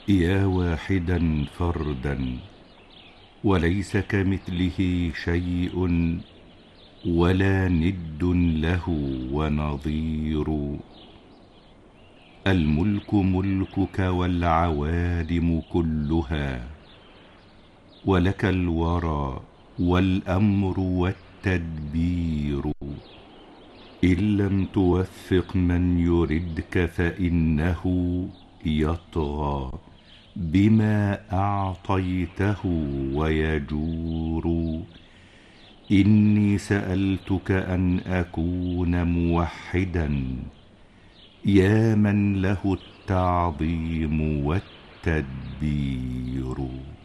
يا واحدا فردا وليس كمثله شيء ولا ند له ونظير. الملك ملكك والعوالم كلها، ولك الورى والأمر والتدبير. إن لم توفق من يردك فإنه يطغى بما أعطيته ويجور. إني سألتك أن أكون موحدا، يا من له التعظيم والتدبير.